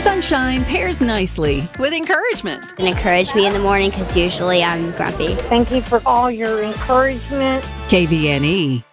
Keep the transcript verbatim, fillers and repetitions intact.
Sunshine pairs nicely with encouragement. And encourage me in the morning because usually I'm grumpy. Thank you for all your encouragement. K V N E